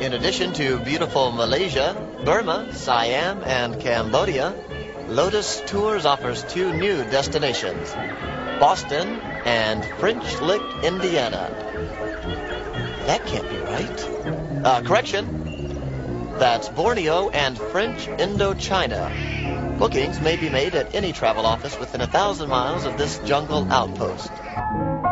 In addition to beautiful Malaysia, Burma, Siam, and Cambodia, Lotus Tours offers two new destinations, Boston and French Lick, Indiana. That can't be right. Correction. That's Borneo and French Indochina. Bookings may be made at any travel office within 1,000 miles of this jungle outpost.